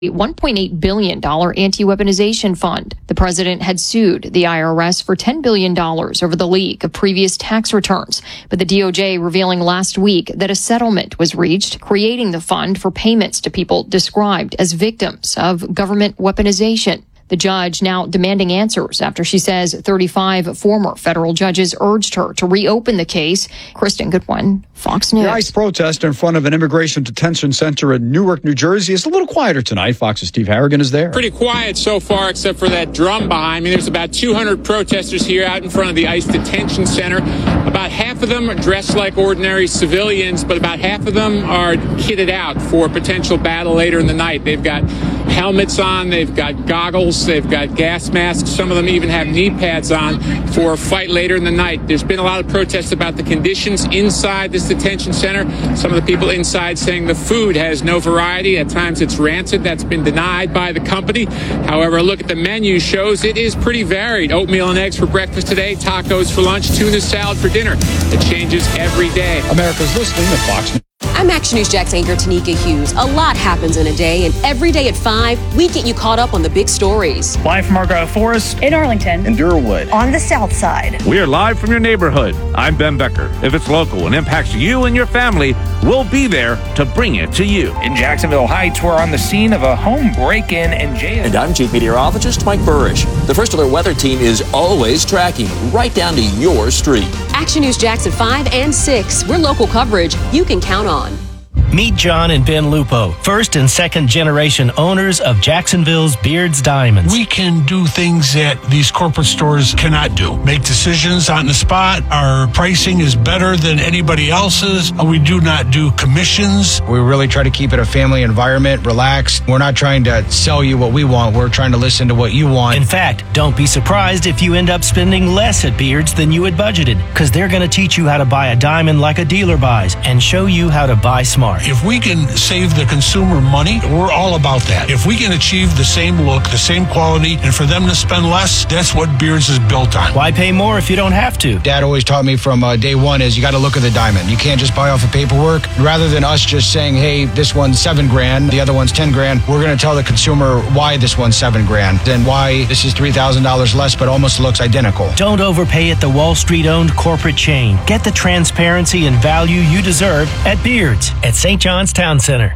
$1.8 billion anti-weaponization fund. The president had sued the IRS for $10 billion over the leak of previous tax returns, but the DOJ revealing last week that a settlement was reached, creating the fund for payments to people described as victims of government weaponization. The judge now demanding answers after she says 35 former federal judges urged her to reopen the case. Kristen Goodwin, Fox News. The ICE protest in front of an immigration detention center in Newark, New Jersey is a little quieter tonight. Fox's Steve Harrigan is there. Pretty quiet so far, except for that drum behind me. There's about 200 protesters here out in front of the ICE detention center. About half of them are dressed like ordinary civilians, but about half of them are kitted out for potential battle later in the night. They've got helmets on, they've got goggles, they've got gas masks. Some of them even have knee pads on for a fight later in the night. There's been a lot of protests about the conditions inside this detention center. Some of the people inside saying the food has no variety. At times it's rancid. That's been denied by the company. However, a look at the menu shows it is pretty varied. Oatmeal and eggs for breakfast today, tacos for lunch, tuna salad for dinner. It changes every day. America's listening to Fox News. I'm Action News Jax anchor Tanika Hughes. A lot happens in a day, and every day at 5, we get you caught up on the big stories. Live from Argyle Forest, in Arlington, in Durwood, on the South Side. We are live from your neighborhood. I'm Ben Becker. If it's local and impacts you and your family, we'll be there to bring it to you. In Jacksonville Heights, we're on the scene of a home break-in and jail. And I'm Chief Meteorologist Mike Burrish. The First Alert Weather Team is always tracking right down to your street. Action News Jax at 5 and 6. We're local coverage you can count on. Meet John and Ben Lupo, first and second generation owners of Jacksonville's Beards Diamonds. We can do things that these corporate stores cannot do. Make decisions on the spot. Our pricing is better than anybody else's. We do not do commissions. We really try to keep it a family environment, relaxed. We're not trying to sell you what we want. We're trying to listen to what you want. In fact, don't be surprised if you end up spending less at Beards than you had budgeted, because they're going to teach you how to buy a diamond like a dealer buys and show you how to buy smart. If we can save the consumer money, we're all about that. If we can achieve the same look, the same quality, and for them to spend less, that's what Beards is built on. Why pay more if you don't have to? Dad always taught me from day one is you got to look at the diamond. You can't just buy off of paperwork. Rather than us just saying, hey, this one's $7,000, the other one's $10,000, we're going to tell the consumer why this one's $7,000 and why this is $3,000 less but almost looks identical. Don't overpay at the Wall Street-owned corporate chain. Get the transparency and value you deserve at Beards at St. John's Town Center.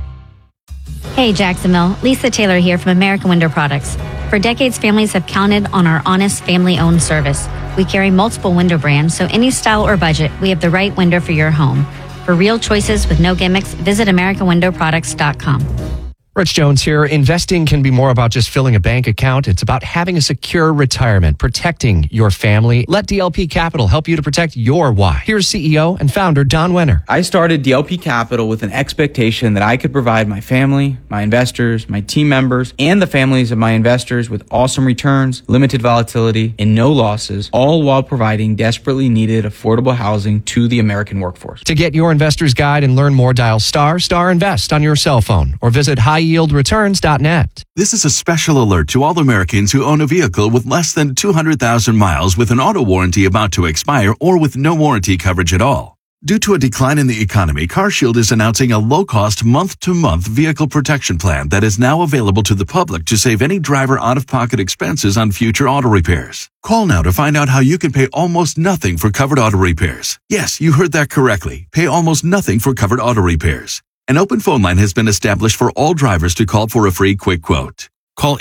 Hey Jacksonville, Lisa Taylor here from American Window Products. For decades, families have counted on our honest, family-owned service. We carry multiple window brands, so any style or budget, we have the right window for your home. For real choices with no gimmicks, visit AmericanWindowProducts.com. Rich Jones here. Investing can be more about just filling a bank account. It's about having a secure retirement, protecting your family. Let DLP Capital help you to protect your why. Here's CEO and founder Don Wenner. I started DLP Capital with an expectation that I could provide my family, my investors, my team members, and the families of my investors with awesome returns, limited volatility, and no losses, all while providing desperately needed affordable housing to the American workforce. To get your investor's guide and learn more, dial ** invest on your cell phone or visit highyieldreturns.net. This is a special alert to all Americans who own a vehicle with less than 200,000 miles with an auto warranty about to expire or with no warranty coverage at all. Due to a decline in the economy, CarShield is announcing a low-cost month-to-month vehicle protection plan that is now available to the public to save any driver out-of-pocket expenses on future auto repairs. Call now to find out how you can pay almost nothing for covered auto repairs. Yes, you heard that correctly. Pay almost nothing for covered auto repairs. An open phone line has been established for all drivers to call for a free quick quote. Call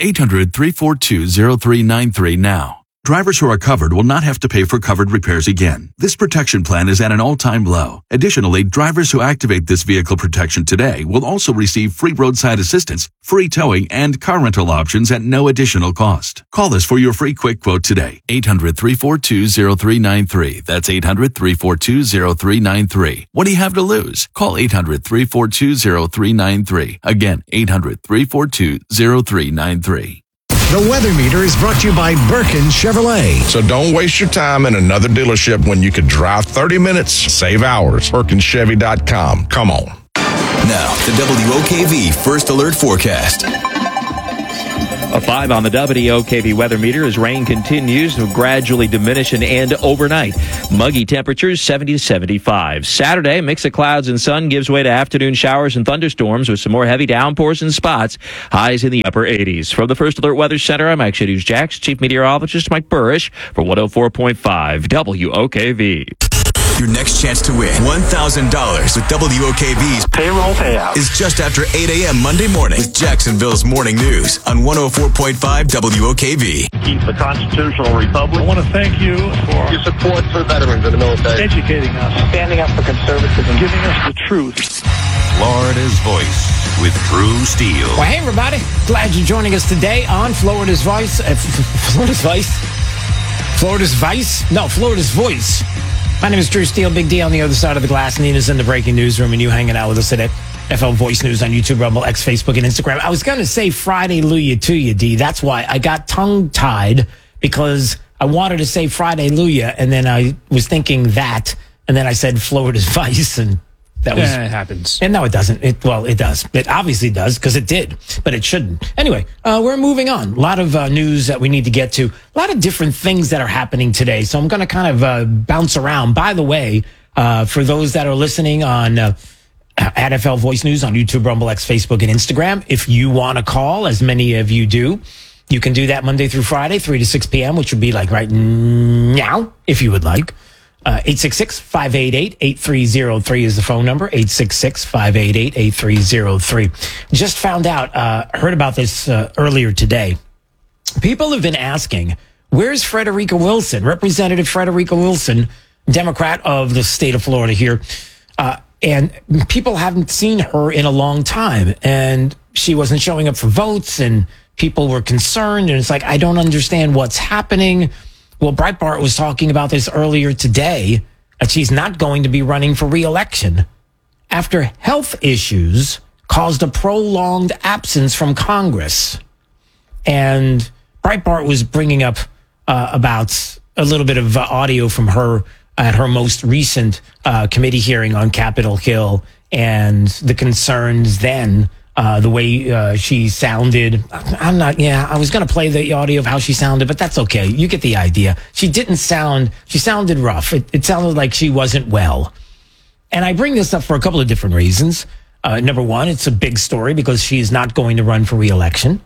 800-342-0393 now. Drivers who are covered will not have to pay for covered repairs again. This protection plan is at an all-time low. Additionally, drivers who activate this vehicle protection today will also receive free roadside assistance, free towing, and car rental options at no additional cost. Call us for your free quick quote today. 800-342-0393. That's 800-342-0393. What do you have to lose? Call 800-342-0393. Again, 800-342-0393. The Weather Meter is brought to you by Birkin Chevrolet. So don't waste your time in another dealership when you could drive 30 minutes, save hours. BirkinChevy.com. Come on. Now, the WOKV First Alert Forecast. A 5 on the WOKV weather meter as rain continues to gradually diminish and end overnight. Muggy temperatures 70 to 75. Saturday, a mix of clouds and sun gives way to afternoon showers and thunderstorms with some more heavy downpours in spots. Highs in the upper 80s. From the First Alert Weather Center, I'm Action News Jax Chief Meteorologist Mike Burrish for 104.5 WOKV. Your next chance to win $1,000 with WOKV's payroll payout is just after 8 a.m. Monday morning with Jacksonville's Morning News on 104.5 WOKV. Keep the constitutional republic. I want to thank you for your support for veterans in the military, educating us, standing up for conservatism, giving us the truth. Florida's Voice with Drew Steele. Well, hey, everybody. Glad you're joining us today on Florida's Voice. Florida's Voice? Florida's Vice? No, Florida's Voice. My name is Drew Steele, Big D on the other side of the glass. Nina's in the breaking newsroom, and you hanging out with us at FL Voice News on YouTube, Rumble, X, Facebook, and Instagram. I was going to say Friday-lujah to you, D. That's why I got tongue-tied, because I wanted to say Friday-lujah, and then I was thinking that, and then I said Florida's Vice, and that was... Yeah, it happens. And no, it doesn't. It does. It obviously does, because it did, but it shouldn't. Anyway, we're moving on. A lot of news that we need to get to. A lot of different things that are happening today, so I'm going to kind of bounce around. By the way, for those that are listening on at FL Voice News on YouTube, Rumble, X, Facebook, and Instagram, if you want to call, as many of you do, you can do that Monday through Friday, 3 to 6 p.m., which would be like right now, if you would like. 866-588-8303 is the phone number. 866-588-8303. Just found out, heard about this earlier today. People have been asking, where's Frederica Wilson? Representative Frederica Wilson, Democrat of the state of Florida here. And people haven't seen her in a long time. And she wasn't showing up for votes, and people were concerned. And it's like, I don't understand what's happening. Well, Breitbart was talking about this earlier today, that she's not going to be running for re-election after health issues caused a prolonged absence from Congress. And Breitbart was bringing up about a little bit of audio from her at her most recent committee hearing on Capitol Hill, and the concerns then, the way she sounded. I was going to play the audio of how she sounded, but that's okay. You get the idea. She sounded rough. It sounded like she wasn't well. And I bring this up for a couple of different reasons. Number one, it's a big story because she's not going to run for re-election.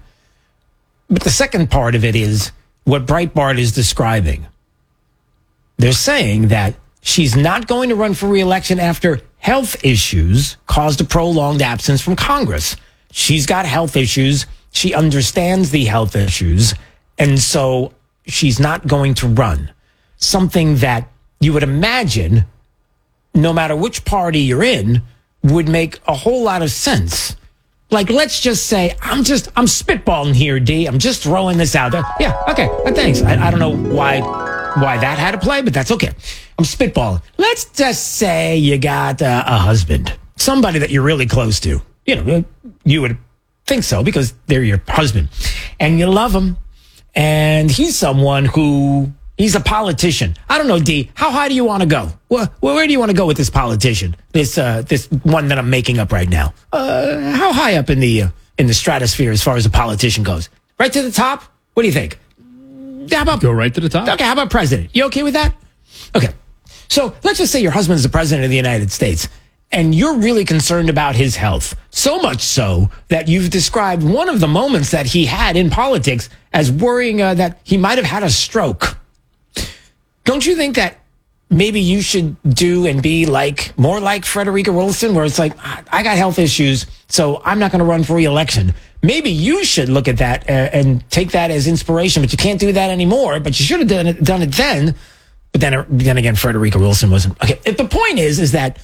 But the second part of it is what Breitbart is describing. They're saying that she's not going to run for re-election after health issues caused a prolonged absence from Congress. She's got health issues. She understands the health issues. And so she's not going to run. Something that you would imagine, no matter which party you're in, would make a whole lot of sense. Like, let's just say, I'm spitballing here, D. I'm just throwing this out there. Yeah, okay, thanks. I don't know why that had to play, but that's okay. I'm spitballing. Let's just say you got a husband, somebody that you're really close to. You know, you would think so because they're your husband, and you love him, and he's someone who, he's a politician. I don't know, D, how high do you want to go? Well, where do you want to go with this politician? This one that I'm making up right now. How high up in the stratosphere as far as a politician goes? Right to the top? What do you think? How about go right to the top? Okay, how about president? You okay with that? Okay. So let's just say your husband's the president of the United States, and you're really concerned about his health. So much so that you've described one of the moments that he had in politics as worrying that he might have had a stroke. Don't you think that maybe you should do and be more like Frederica Wilson, where it's like, I got health issues, so I'm not going to run for re-election. Maybe you should look at that and take that as inspiration, but you can't do that anymore. But you should have done it then. But then again, Frederica Wilson wasn't. Okay, the point is that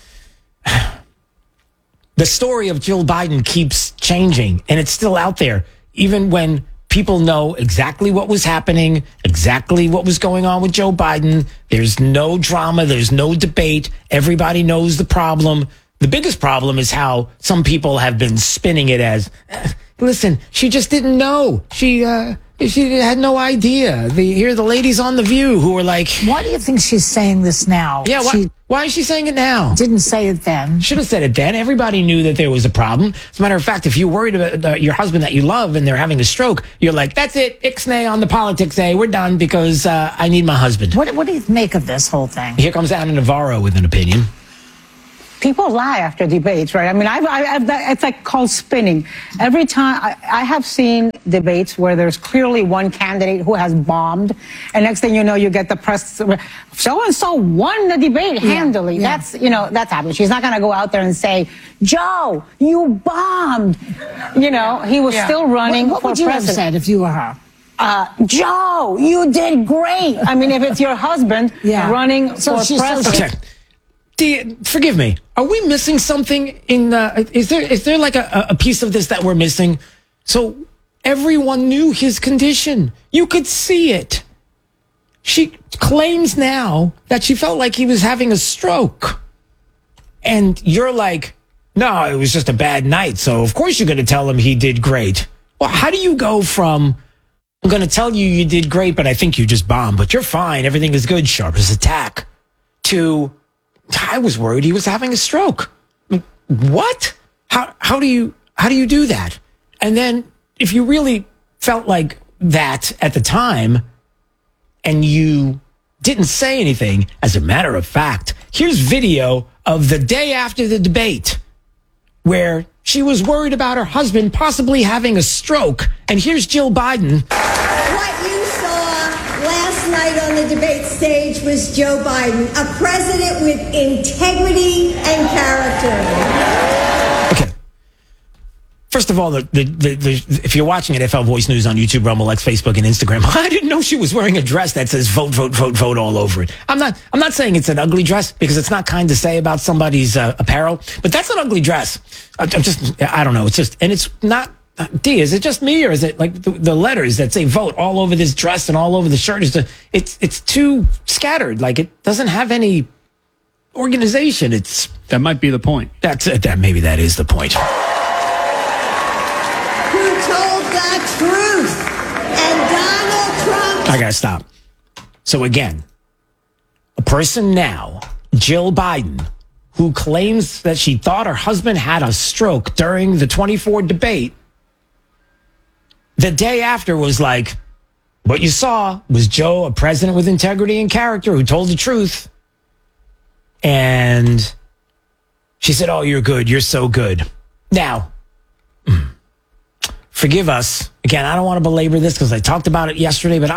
the story of Jill Biden keeps changing, and it's still out there, even when people know exactly what was happening, exactly what was going on with Joe Biden. There's no drama. There's no debate. Everybody knows the problem. The biggest problem is how some people have been spinning it as, listen, she just didn't know. She She had no idea. Here are the ladies on The View who were like... Why do you think she's saying this now? Yeah, why is she saying it now? Didn't say it then. Should have said it then. Everybody knew that there was a problem. As a matter of fact, if you're worried about your husband that you love and they're having a stroke, you're like, that's it, ixnay on the politics, we're done because I need my husband. What do you make of this whole thing? Here comes Ana Navarro with an opinion. People lie after debates, right? I mean, it's like called spinning. Every time I have seen debates where there's clearly one candidate who has bombed, and next thing you know, you get the press. So and so won the debate handily. Yeah. That's happening. She's not going to go out there and say, "Joe, you bombed." He was still running for president. What would you have said if you were her? Joe, you did great. I mean, if it's your husband running for president. Forgive me. Are we missing something in is there like a piece of this that we're missing? So everyone knew his condition. You could see it. She claims now that she felt like he was having a stroke. And you're like, no, it was just a bad night. So of course you're going to tell him he did great. Well, how do you go from, I'm going to tell you did great, but I think you just bombed, but you're fine. Everything is good. Sharp as a tack. To, I was worried he was having a stroke. What? How do you do that? And then if you really felt like that at the time and you didn't say anything, as a matter of fact, here's video of the day after the debate where she was worried about her husband possibly having a stroke. And here's Jill Biden. What you saw last night on the debate stage was Joe Biden, a president with integrity and character. Okay. First of all, if you're watching at FL Voice News on YouTube, Rumble, X, Facebook, and Instagram, I didn't know she was wearing a dress that says vote, vote, vote, vote all over it. I'm not saying it's an ugly dress because it's not kind to say about somebody's apparel, but that's an ugly dress. I don't know. It's just, and it's not, D, is it just me or is it like the letters that say vote all over this dress and all over the shirt? It's too scattered. Like it doesn't have any organization. That might be the point. Maybe that is the point. Who told the truth? And Donald Trump. I gotta stop. So again, a person now, Jill Biden, who claims that she thought her husband had a stroke during the 24 debate, the day after was like, what you saw was Joe, a president with integrity and character who told the truth. And she said, oh, you're good. You're so good. Now, forgive us. Again, I don't want to belabor this because I talked about it yesterday, but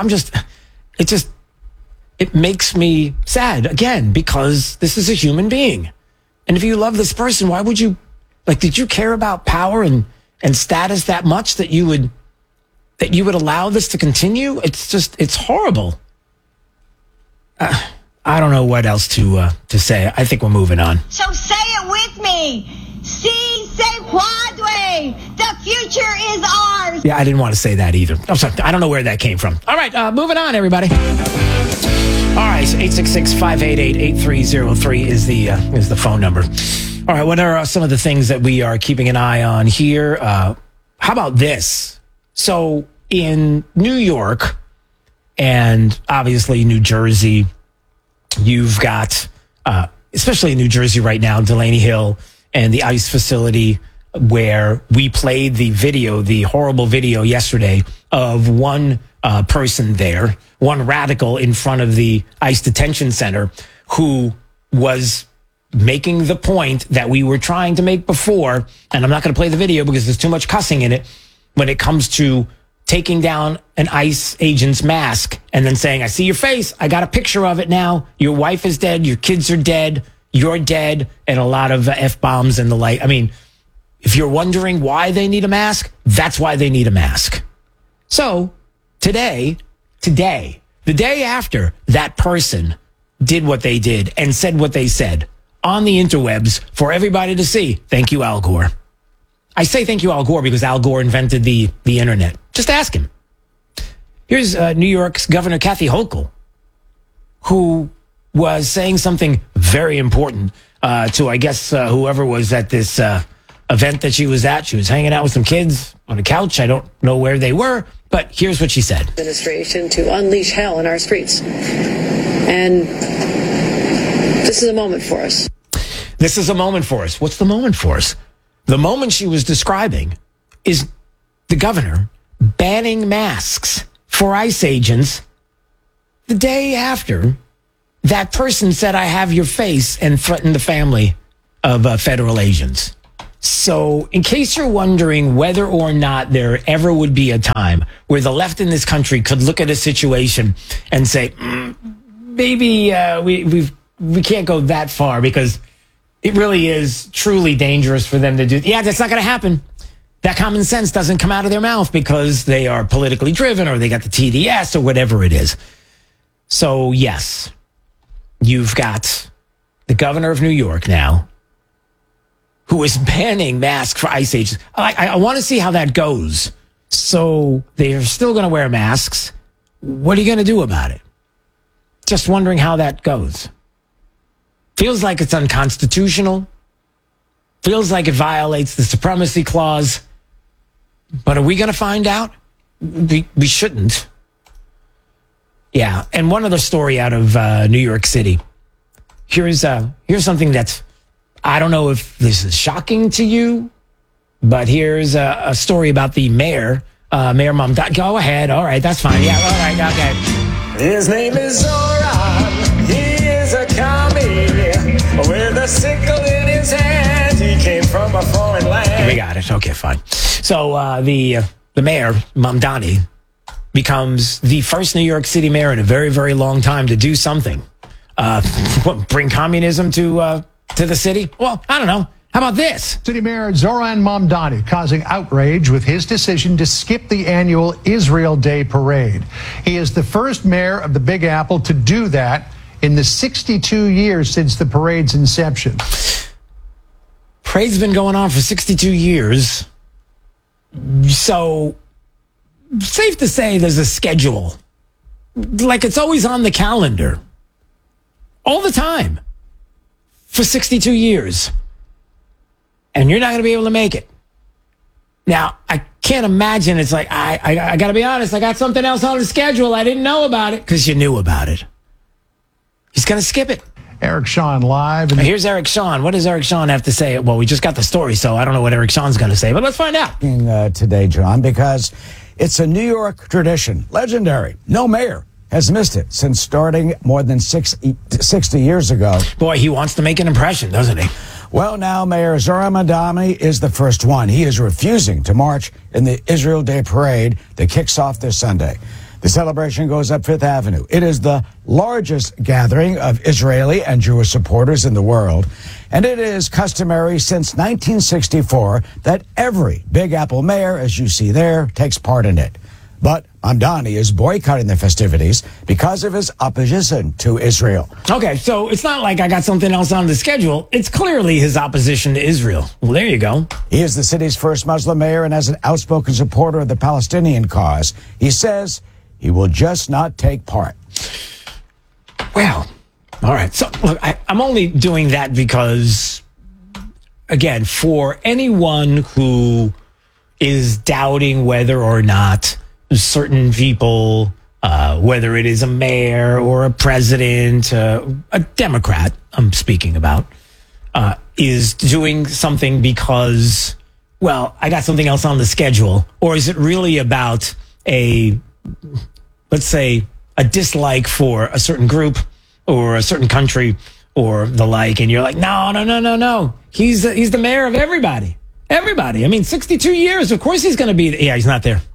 it makes me sad again because this is a human being. And if you love this person, why would you, did you care about power and status that much that you would allow this to continue? It's horrible. I don't know what else to say. I think we're moving on. So say it with me. Si se puede. The future is ours. Yeah, I didn't want to say that either. I'm sorry. I don't know where that came from. All right, moving on, everybody. All right, so 866-588-8303 is the phone number. All right, what are some of the things that we are keeping an eye on here? How about this? So in New York and obviously New Jersey, you've got, especially in New Jersey right now, Delaney Hill and the ICE facility where we played the horrible video yesterday of one person there, one radical in front of the ICE detention center who was making the point that we were trying to make before. And I'm not going to play the video because there's too much cussing in it when it comes to taking down an ICE agent's mask and then saying, I see your face. I got a picture of it now. Your wife is dead. Your kids are dead. You're dead. And a lot of F-bombs and the like. I mean, if you're wondering why they need a mask, that's why they need a mask. So today, the day after that person did what they did and said what they said on the interwebs for everybody to see, thank you, Al Gore. I say thank you, Al Gore, because Al Gore invented the internet. Just ask him. Here's New York's Governor Kathy Hochul, who was saying something very important to, I guess, whoever was at this event that she was at. She was hanging out with some kids, on a couch. I don't know where they were, but here's what she said. Administration to unleash hell in our streets. And this is a moment for us. This is a moment for us. What's the moment for us? The moment she was describing is the governor banning masks for ICE agents the day after that person said, I have your face, and threatened the family of federal agents. So in case you're wondering whether or not there ever would be a time where the left in this country could look at a situation and say, maybe we can't go that far because it really is truly dangerous for them to do. Yeah, that's not going to happen. That common sense doesn't come out of their mouth because they are politically driven or they got the TDS or whatever it is. So yes, you've got the governor of New York now who is banning masks for ICE agents. I want to see how that goes. So they're still going to wear masks. What are you going to do about it? Just wondering how that goes. Feels like it's unconstitutional. Feels like it violates the supremacy clause. But are we going to find out? We shouldn't. Yeah. And one other story out of New York City. Here's something that's, I don't know if this is shocking to you, but here's a story about the mayor, Mayor Mamdani. Go ahead. All right. That's fine. Yeah. All right. Okay. His name is Zoran. He is a commie with a sickle in his hand. He came from a foreign land. We got it. Okay, fine. So the mayor, Mamdani, becomes the first New York City mayor in a very, very long time to do something. Bring communism to the city? Well, I don't know. How about this? City Mayor Zoran Mamdani causing outrage with his decision to skip the annual Israel Day parade. He is the first mayor of the Big Apple to do that in the 62 years since the parade's inception. Parade's been going on for 62 years. So, safe to say there's a schedule. Like it's always on the calendar. All the time. For 62 years. And you're not going to be able to make it. Now, I can't imagine it's like, I got to be honest, I got something else on the schedule. I didn't know about it. Because you knew about it. He's going to skip it. Eric Shawn live. Here's Eric Shawn. What does Eric Shawn have to say? Well, we just got the story, so I don't know what Eric Shawn's going to say, but let's find out. Today, John, because it's a New York tradition. Legendary. No mayor has missed it since starting more than 60 years ago. Boy, he wants to make an impression, doesn't he? Well, now Mayor Zoran Mamdani is the first one. He is refusing to march in the Israel Day parade that kicks off this Sunday. The celebration goes up Fifth Avenue. It is the largest gathering of Israeli and Jewish supporters in the world, and it is customary since 1964 that every Big Apple mayor, as you see there, takes part in it. But Mamdani is boycotting the festivities because of his opposition to Israel. Okay, so it's not like I got something else on the schedule. It's clearly his opposition to Israel. Well, there you go. He is the city's first Muslim mayor and as an outspoken supporter of the Palestinian cause. He says he will just not take part. Well, all right. So, look, I'm only doing that because, again, for anyone who is doubting whether or not certain people, whether it is a mayor or a president, a Democrat, I'm speaking about, is doing something because, well, I got something else on the schedule, or is it really about let's say, a dislike for a certain group or a certain country or the like, and you're like, no. He's the mayor of everybody. Everybody. I mean, 62 years, of course he's going to be. Yeah, he's not there.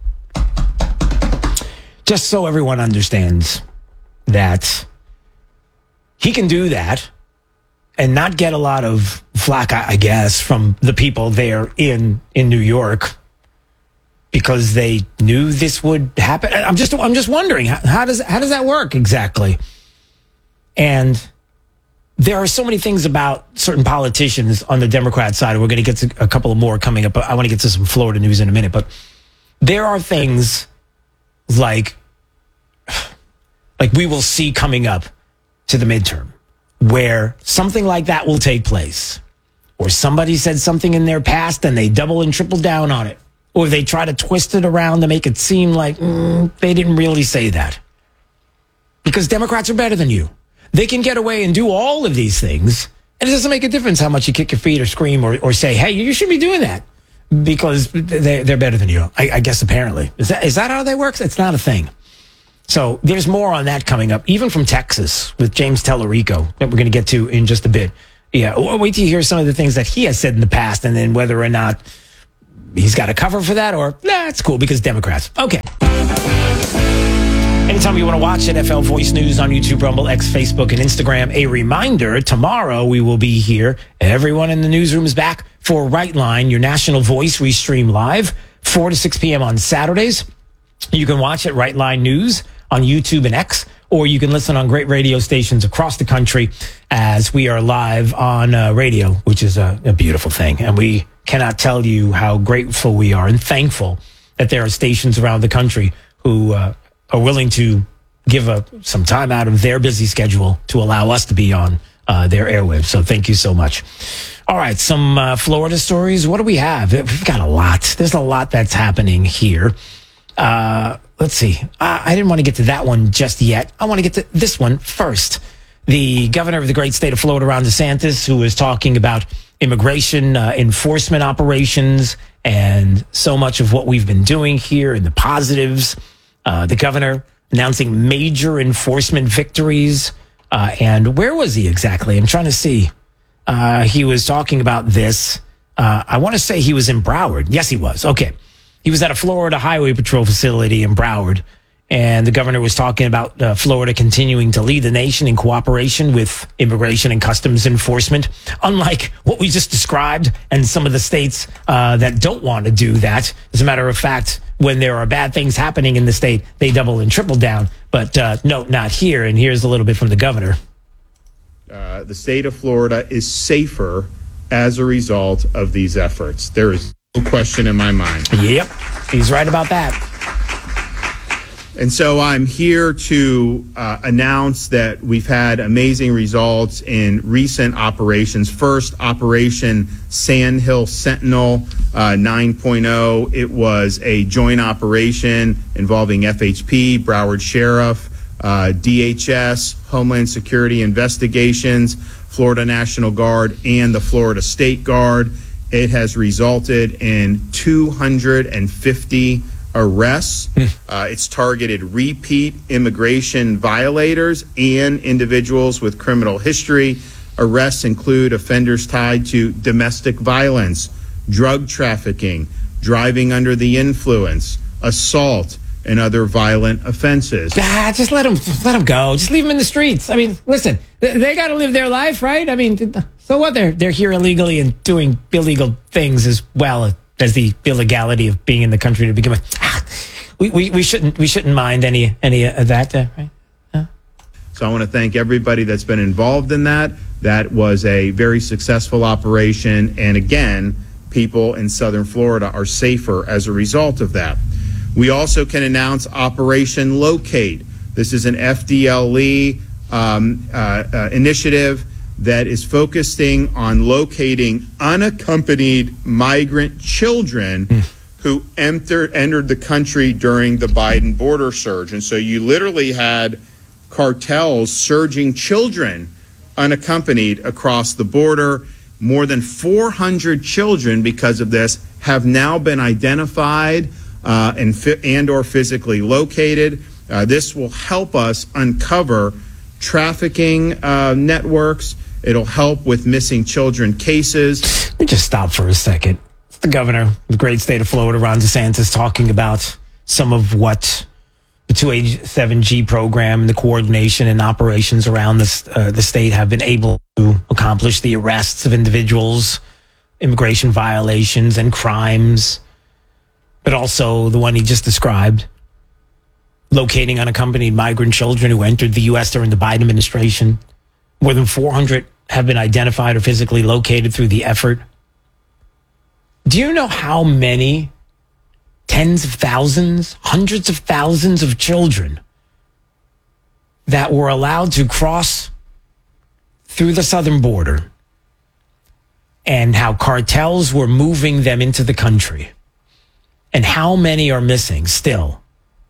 Just so everyone understands that he can do that and not get a lot of flack, I guess, from the people there in New York, because they knew this would happen. I'm just wondering, how does that work exactly? And there are so many things about certain politicians on the Democrat side. We're going to get to a couple of more coming up. I want to get to some Florida news in a minute. But there are things like we will see coming up to the midterm where something like that will take place. Or somebody said something in their past and they double and triple down on it. or they try to twist it around to make it seem like they didn't really say that. Because Democrats are better than you. They can get away and do all of these things, and it doesn't make a difference how much you kick your feet or scream or say, hey, you shouldn't be doing that, because they're better than you, I guess, apparently. Is that how that works? It's not a thing. So there's more on that coming up, even from Texas with James Tellerico, that we're going to get to in just a bit. Yeah, wait till you hear some of the things that he has said in the past, and then whether or not he's got a cover for that, or, it's cool because Democrats. Okay. Anytime you want to watch NFL Voice News on YouTube, Rumble, X, Facebook, and Instagram, a reminder, tomorrow we will be here. Everyone in the newsroom is back for Right Line, your national voice. We stream live 4 to 6 p.m. on Saturdays. You can watch it, Right Line News, on YouTube and X, or you can listen on great radio stations across the country as we are live on radio, which is a beautiful thing. And we cannot tell you how grateful we are and thankful that there are stations around the country who are willing to give some time out of their busy schedule to allow us to be on their airwaves. So thank you so much. All right, some Florida stories. What do we have? We've got a lot. There's a lot that's happening here. Let's see. I didn't want to get to that one just yet. I want to get to this one first. The governor of the great state of Florida, Ron DeSantis, who was talking about immigration enforcement operations and so much of what we've been doing here and the positives. The governor announcing major enforcement victories. And where was he exactly? I'm trying to see. He was talking about this. I want to say he was in Broward. Yes, he was. Okay. He was at a Florida Highway Patrol facility in Broward. And the governor was talking about Florida continuing to lead the nation in cooperation with immigration and customs enforcement, unlike what we just described and some of the states that don't want to do that. As a matter of fact, when there are bad things happening in the state, they double and triple down. But no, not here. And here's a little bit from the governor. The state of Florida is safer as a result of these efforts. There is no question in my mind. Yep, he's right about that. And so I'm here to announce that we've had amazing results in recent operations. First, Operation Sandhill Sentinel 9.0. It was a joint operation involving FHP, Broward Sheriff, DHS, Homeland Security Investigations, Florida National Guard, and the Florida State Guard. It has resulted in 250 arrests. It's targeted repeat immigration violators and individuals with criminal history. Arrests include offenders tied to domestic violence, drug trafficking, driving under the influence, assault, and other violent offenses. Just let them go. Just leave them in the streets. I mean, listen, they got to live their life, right? I mean, so what? They're here illegally and doing illegal things as well as the illegality of being in the country to begin with. We shouldn't mind any of that, right? So I want to thank everybody that's been involved in that. That was a very successful operation, and again, people in Southern Florida are safer as a result of that. We also can announce Operation Locate. This is an FDLE initiative that is focusing on locating unaccompanied migrant children who entered the country during the Biden border surge. And so you literally had cartels surging children unaccompanied across the border. More than 400 children, because of this, have now been identified and or physically located. This will help us uncover trafficking networks. It'll help with missing children cases. Let me just stop for a second. It's the governor of the great state of Florida, Ron DeSantis, talking about some of what the 287G program and the coordination and operations around the state have been able to accomplish, the arrests of individuals, immigration violations and crimes, but also the one he just described, locating unaccompanied migrant children who entered the U.S. during the Biden administration. More than 400 have been identified or physically located through the effort. Do you know how many tens of thousands, hundreds of thousands of children that were allowed to cross through the southern border and how cartels were moving them into the country? and how many are missing still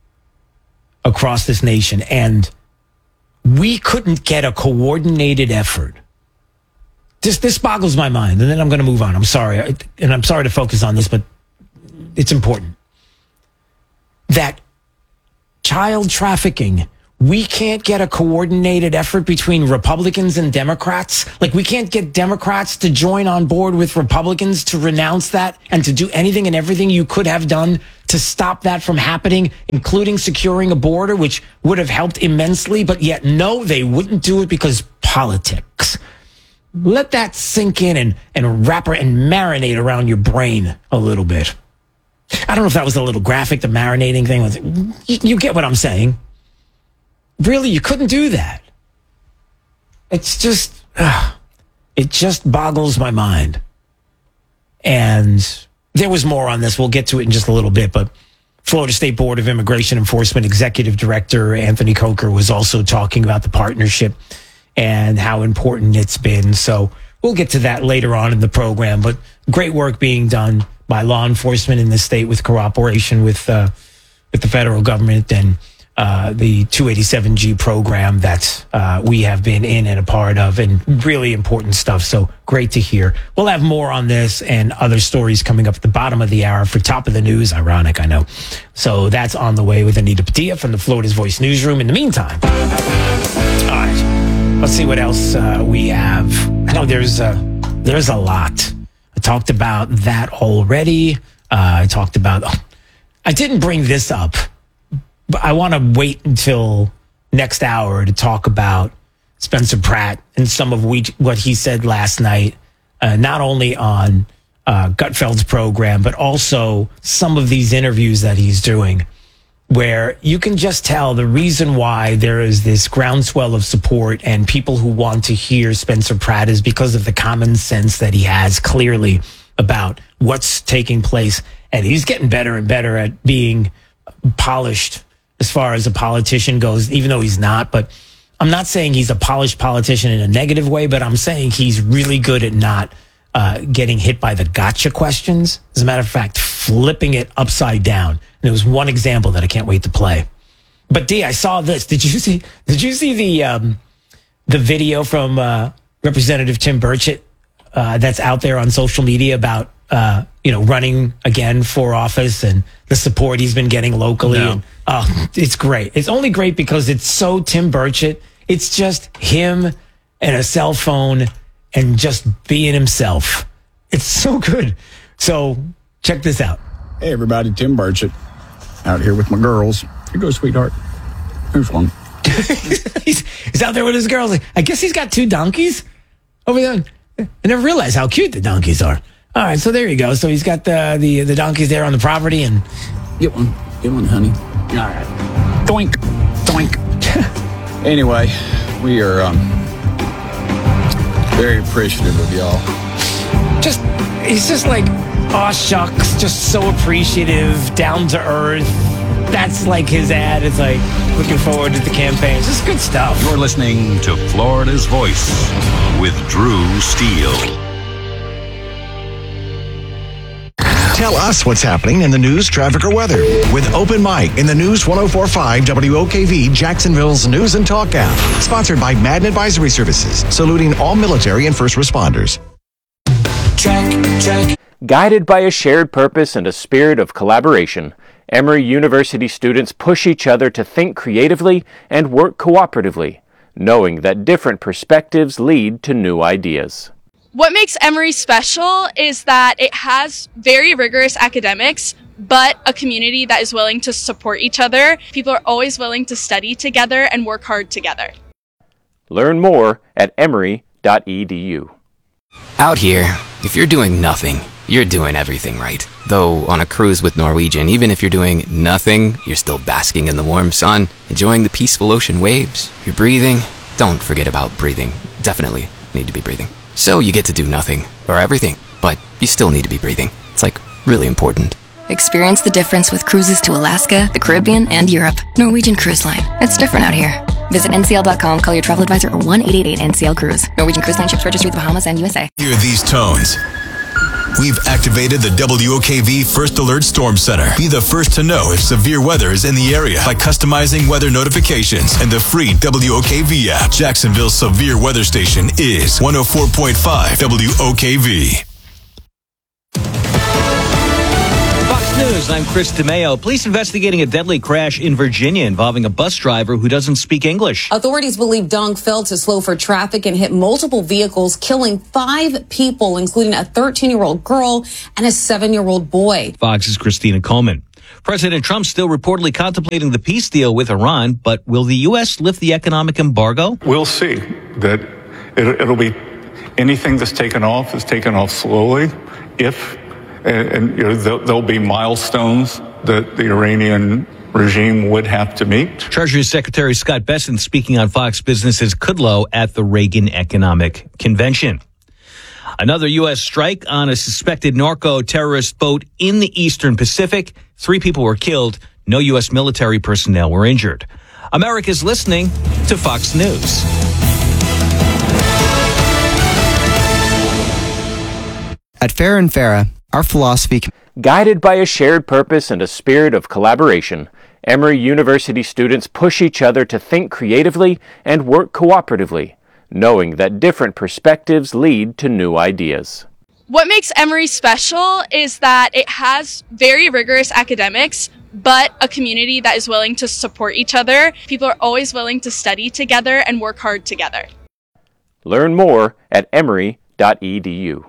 across this nation. And we couldn't get a coordinated effort. This boggles my mind. And then I'm going to move on. I'm sorry. And I'm sorry to focus on this, but it's important. That child trafficking, we can't get a coordinated effort between Republicans and Democrats. Like, we can't get Democrats to join on board with Republicans to renounce that and to do anything and everything you could have done to stop that from happening, including securing a border, which would have helped immensely. But yet, no, they wouldn't do it because politics. Let that sink in and wrap and marinate around your brain a little bit. I don't know if that was a little graphic, the marinating thing. You get what I'm saying. Really, you couldn't do that. It's just, it just boggles my mind. And there was more on this. We'll get to it in just a little bit. But Florida State Board of Immigration Enforcement Executive Director Anthony Coker was also talking about the partnership and how important it's been. So we'll get to that later on in the program. But great work being done by law enforcement in the state with cooperation with the federal government and the 287G program that we have been in and a part of, and really important stuff. So great to hear. We'll have more on this and other stories coming up at the bottom of the hour for Top of the News. Ironic, I know. So that's on the way with Anita Padilla from the Florida's Voice newsroom. In the meantime, all right, let's see what else we have. I know there's a lot. I talked about that already. I didn't bring this up, but I want to wait until next hour to talk about Spencer Pratt and some of what he said last night, not only on Gutfeld's program, but also some of these interviews that he's doing, where you can just tell the reason why there is this groundswell of support and people who want to hear Spencer Pratt is because of the common sense that he has clearly about what's taking place. And he's getting better and better at being polished as far as a politician goes, even though he's not. But I'm not saying he's a polished politician in a negative way, but I'm saying he's really good at not getting hit by the gotcha questions. As a matter of fact, flipping it upside down. And there was one example that I can't wait to play. But D, I saw this. Did you see the video from Representative Tim Burchett that's out there on social media about running again for office and the support he's been getting locally? No. And, it's great. It's only great because it's so Tim Burchett. It's just him and a cell phone and just being himself. It's so good. So check this out. Hey, everybody. Tim Burchett out here with my girls. Here you go, sweetheart. Here's one. He's out there with his girls. I guess he's got 2 donkeys over there. I never realized how cute the donkeys are. All right, so there you go. So he's got the donkeys there on the property, and Get one, honey. All right. Doink. Doink. Anyway, we are very appreciative of y'all. He's just like, aw shucks, just so appreciative, down to earth. That's like his ad. It's like looking forward to the campaign. It's just good stuff. You're listening to Florida's Voice with Drew Steele. Tell us what's happening in the news, traffic, or weather with Open Mic in the News 104.5 WOKV Jacksonville's News and Talk app. Sponsored by Madden Advisory Services, saluting all military and first responders. Check. Guided by a shared purpose and a spirit of collaboration, Emory University students push each other to think creatively and work cooperatively, knowing that different perspectives lead to new ideas. What makes Emory special is that it has very rigorous academics, but a community that is willing to support each other. People are always willing to study together and work hard together. Learn more at emory.edu. Out here, if you're doing nothing, you're doing everything right. Though on a cruise with Norwegian, even if you're doing nothing, you're still basking in the warm sun, enjoying the peaceful ocean waves. You're breathing. Don't forget about breathing. Definitely need to be breathing. So you get to do nothing, or everything, but you still need to be breathing. It's like really important. Experience the difference with cruises to Alaska, the Caribbean, and Europe. Norwegian Cruise Line. It's different out here. Visit ncl.com, call your travel advisor, or 1-888-NCL-CRUISE. Norwegian Cruise Line ships registry the Bahamas and USA. Hear these tones. We've activated the WOKV First Alert Storm Center. Be the first to know if severe weather is in the area by customizing weather notifications and the free WOKV app. Jacksonville's severe weather station is 104.5 WOKV. Fox News, I'm Chris DeMeo. Police investigating a deadly crash in Virginia involving a bus driver who doesn't speak English. Authorities believe Dong failed to slow for traffic and hit multiple vehicles, killing 5 people, including a 13-year-old girl and a 7-year-old boy. Fox's Christina Coleman. President Trump still reportedly contemplating the peace deal with Iran, but will the U.S. lift the economic embargo? We'll see. That it'll be anything that's taken off is taken off slowly. And there'll be milestones that the Iranian regime would have to meet. Treasury Secretary Scott Bessent speaking on Fox Business's Kudlow at the Reagan Economic Convention. Another U.S. strike on a suspected narco-terrorist boat in the Eastern Pacific. 3 people were killed. No U.S. military personnel were injured. America's listening to Fox News. At Farah & Farah, our philosophy... Guided by a shared purpose and a spirit of collaboration, Emory University students push each other to think creatively and work cooperatively, knowing that different perspectives lead to new ideas. What makes Emory special is that it has very rigorous academics, but a community that is willing to support each other. People are always willing to study together and work hard together. Learn more at emory.edu.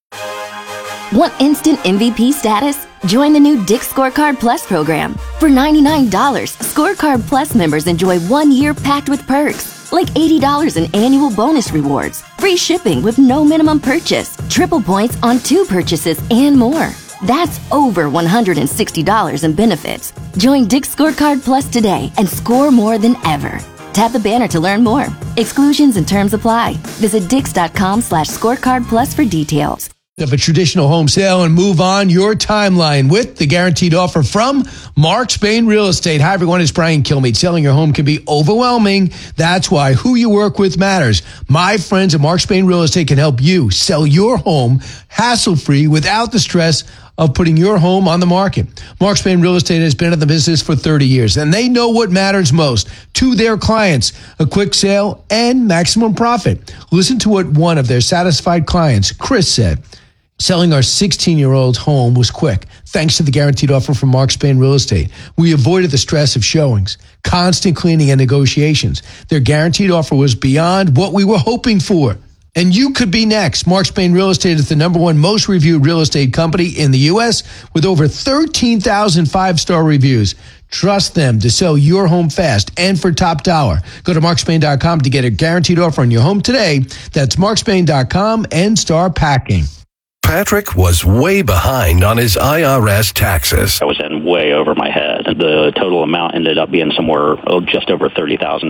Want instant MVP status? Join the new Dick's Scorecard Plus program. For $99, Scorecard Plus members enjoy 1 year packed with perks, like $80 in annual bonus rewards, free shipping with no minimum purchase, triple points on 2 purchases, and more. That's over $160 in benefits. Join Dick's Scorecard Plus today and score more than ever. Tap the banner to learn more. Exclusions and terms apply. Visit dix.com/scorecardplus for details. Of a traditional home sale and move on your timeline with the guaranteed offer from Mark Spain Real Estate. Hi, everyone. It's Brian Kilmeade. Selling your home can be overwhelming. That's why who you work with matters. My friends at Mark Spain Real Estate can help you sell your home hassle-free without the stress of putting your home on the market. Mark Spain Real Estate has been in the business for 30 years, and they know what matters most to their clients, a quick sale and maximum profit. Listen to what one of their satisfied clients, Chris, said. Selling our 16-year-old home was quick, thanks to the guaranteed offer from Mark Spain Real Estate. We avoided the stress of showings, constant cleaning, and negotiations. Their guaranteed offer was beyond what we were hoping for. And you could be next. Mark Spain Real Estate is the #1 most reviewed real estate company in the U.S. with over 13,000 5-star reviews. Trust them to sell your home fast and for top dollar. Go to markspain.com to get a guaranteed offer on your home today. That's markspain.com and start packing. Patrick was way behind on his IRS taxes. I was in way over my head. The total amount ended up being somewhere just over $30,000.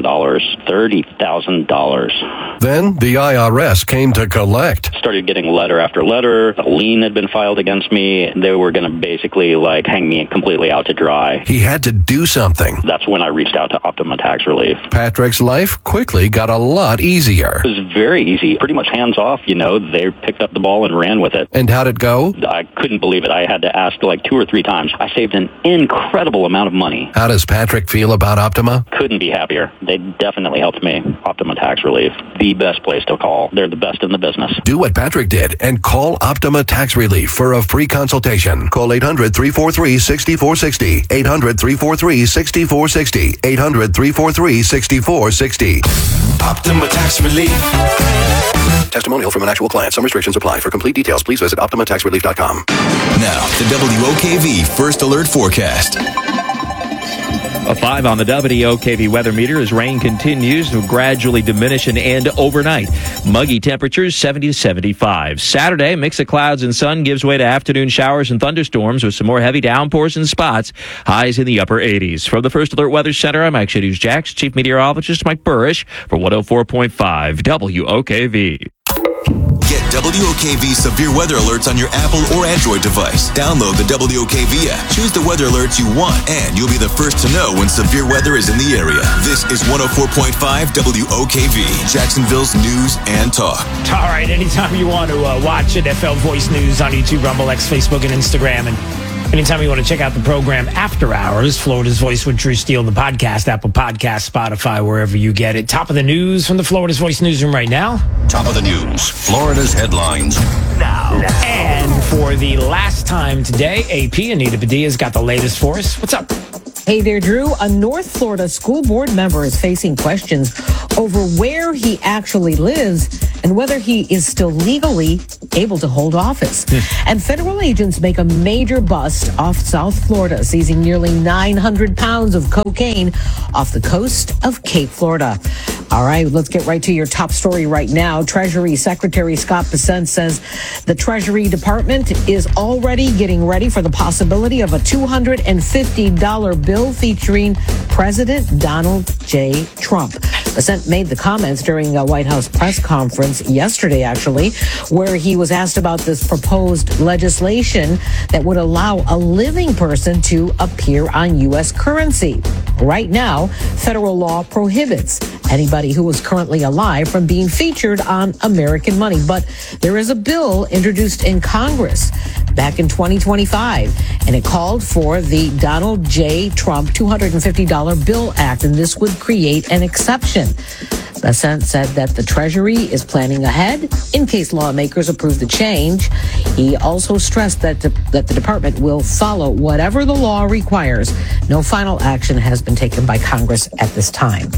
$30,000. Then the IRS came to collect. Started getting letter after letter. A lien had been filed against me. They were going to basically hang me completely out to dry. He had to do something. That's when I reached out to Optima Tax Relief. Patrick's life quickly got a lot easier. It was very easy. Pretty much hands off, They picked up the ball and ran with it. And how'd it go? I couldn't believe it. I had to ask 2 or 3 times. I saved an incredible amount of money. How does Patrick feel about Optima? Couldn't be happier. They definitely helped me. Optima Tax Relief, the best place to call. They're the best in the business. Do what Patrick did and call Optima Tax Relief for a free consultation. Call 800-343-6460. 800-343-6460. 800-343-6460. Optima Tax Relief. Testimonial from an actual client. Some restrictions apply. For complete details, please visit OptimaTaxRelief.com. Now, the WOKV First Alert Forecast. A 5 on the WOKV weather meter as rain continues to gradually diminish and end overnight. Muggy temperatures 70 to 75. Saturday, mix of clouds and sun gives way to afternoon showers and thunderstorms with some more heavy downpours in spots. Highs in the upper 80s. From the First Alert Weather Center, I'm Action News Jax Chief Meteorologist Mike Burrish for 104.5 WOKV. Get WOKV severe weather alerts on your Apple or Android device. Download the WOKV app, choose the weather alerts you want, and you'll be the first to know when severe weather is in the area. This is 104.5 WOKV, Jacksonville's news and talk. All right, anytime you want to watch NFL Voice News on YouTube, Rumble, X, Facebook, and Instagram, and anytime you want to check out the program after hours, Florida's Voice with Drew Steele, the podcast, Apple Podcast, Spotify, wherever you get it. Top of the news from the Florida's Voice newsroom right now. Top of the news, Florida's headlines now. And for the last time today, AP Anita Padilla's got the latest for us. What's up? Hey there, Drew. A North Florida school board member is facing questions over where he actually lives and whether he is still legally able to hold office. And federal agents make a major bust off South Florida, seizing nearly 900 pounds of cocaine off the coast of Cape Florida. All right, let's get right to your top story right now. Treasury Secretary Scott Bessent says the Treasury Department is already getting ready for the possibility of a $250 bill featuring President Donald J. Trump. Bessent made the comments during a White House press conference yesterday, actually, where he was asked about this proposed legislation that would allow a living person to appear on U.S. currency. Right now, federal law prohibits anybody who is currently alive from being featured on American money. But there is a bill introduced in Congress back in 2025, and it called for the Donald J. Trump $250 Bill Act, and this would create an exception. Bessent said that the Treasury is planning ahead in case lawmakers approve the change. He also stressed that the department will follow whatever the law requires. No final action has been taken by Congress at this time.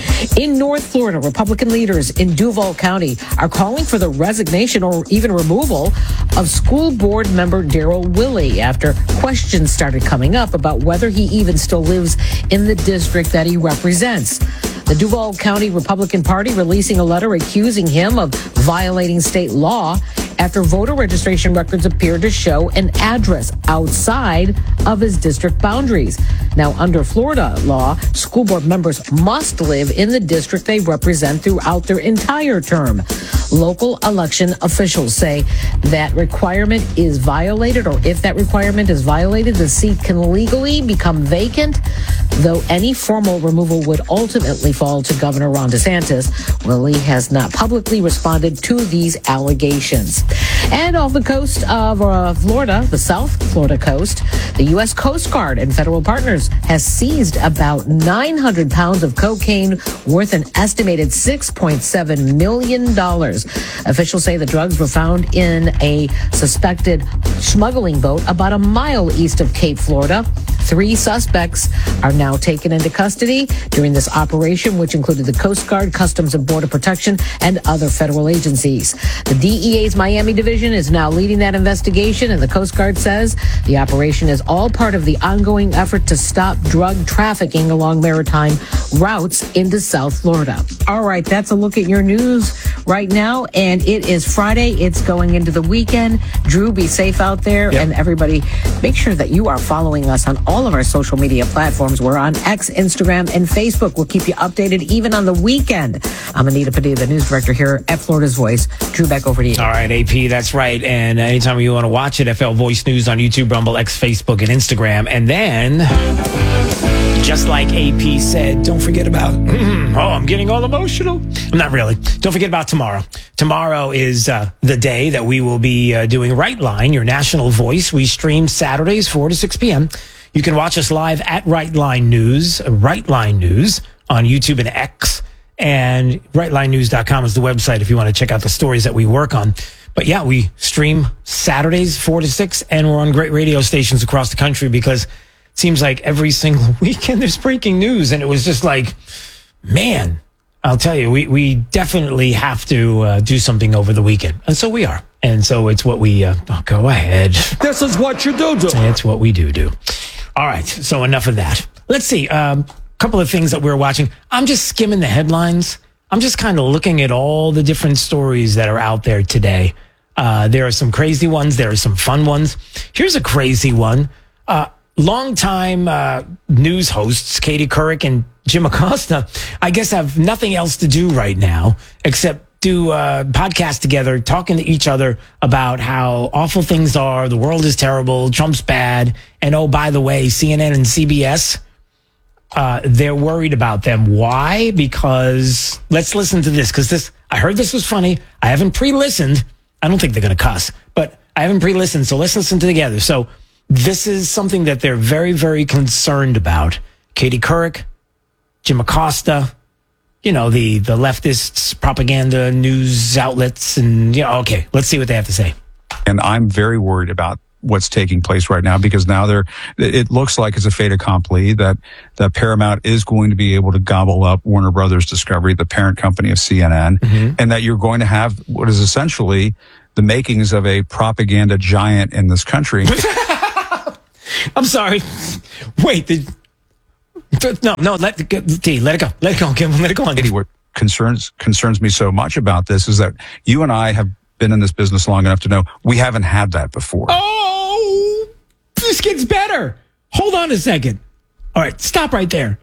In North Florida, Republican leaders in Duval County are calling for the resignation or even removal of school board member Daryl Willey after questions started coming up about whether he even still lives in the district that he represents. The Duval County Republican Party releasing a letter accusing him of violating state law after voter registration records appear to show an address outside of his district boundaries. Now, under Florida law, school board members must live in the district they represent throughout their entire term. Local election officials say that requirement is violated, or if that requirement is violated, the seat can legally become vacant, though any formal removal would ultimately fall to Governor Ron DeSantis. Willey has not publicly responded to these allegations. And off the coast of Florida, the South Florida coast, the U.S. Coast Guard and federal partners has seized about 900 pounds of cocaine worth an estimated $6.7 million. Officials say the drugs were found in a suspected smuggling boat about a mile east of Cape Florida. 3 suspects are now taken into custody during this operation, which included the Coast Guard, Customs and Border Protection, and other federal agencies. The DEA's Miami division is now leading that investigation, and the Coast Guard says the operation is all part of the ongoing effort to stop drug trafficking along maritime routes into South Florida. All right, that's a look at your news right now, and it is Friday. It's going into the weekend. Drew, be safe out there, and everybody, make sure that you are following us on all of our social media platforms. We're on X, Instagram, and Facebook. We'll keep you updated even on the weekend. I'm Anita Padilla, the news director here at Florida's Voice. Drew, back over to you. All right, AP, that's right. And anytime you want to watch it, FL Voice News on YouTube, Rumble, X, Facebook, and Instagram. And then, just like AP said, don't forget about, I'm getting all emotional. Not really. Don't forget about tomorrow. Tomorrow is the day that we will be doing Right Line, your national voice. We stream Saturdays, 4 to 6 p.m. You can watch us live at Right Line News on YouTube and X. And rightlinenews.com is the website if you want to check out the stories that we work on. But yeah, we stream Saturdays 4 to 6, and we're on great radio stations across the country because it seems like every single weekend there's breaking news. And it was just like, man, I'll tell you, we definitely have to do something over the weekend. And so we are. And so it's what we, go ahead. This is what you do. It's what we do. All right. So enough of that. Let's see. Couple of things that we're watching. I'm just skimming the headlines. I'm just kind of looking at all the different stories that are out there today. There are some crazy ones. There are some fun ones. Here's a crazy one. Longtime news hosts Katie Couric and Jim Acosta, I guess, have nothing else to do right now except do podcasts together, talking to each other about how awful things are, the world is terrible, Trump's bad, and oh, by the way, CNN and CBS, they're worried about them. Why? Because let's listen to this, because I heard this was funny. I haven't pre-listened. I don't think they're going to cuss, but I haven't pre-listened, so let's listen together. So this is something that they're very, very concerned about. Katie Couric, Jim Acosta, the leftists, propaganda, news outlets, and, okay, let's see what they have to say. And I'm very worried about what's taking place right now, because now it looks like it's a fait accompli that Paramount is going to be able to gobble up Warner Brothers Discovery, the parent company of CNN, and that you're going to have what is essentially the makings of a propaganda giant in this country. I'm sorry. Wait. No, let it go. Let it go. Let it go on. What concerns me so much about this is that you and I have been in this business long enough to know we haven't had that before. Oh, this gets better. Hold on a second. All right, stop right there.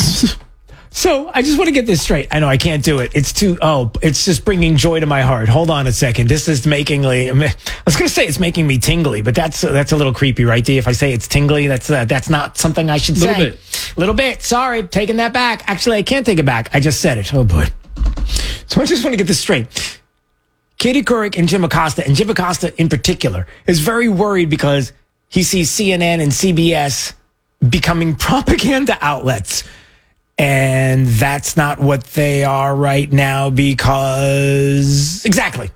So I just want to get this straight. I know I can't do it. It's just bringing joy to my heart. Hold on a second. This is I was going to say it's making me tingly, but that's a little creepy, right, D? If I say it's tingly, that's not something I should say. Little bit. Sorry, taking that back. Actually, I can't take it back. I just said it. Oh, boy. So I just want to get this straight. Katie Couric and Jim Acosta in particular, is very worried because he sees CNN and CBS becoming propaganda outlets. And that's not what they are right now because... Exactly.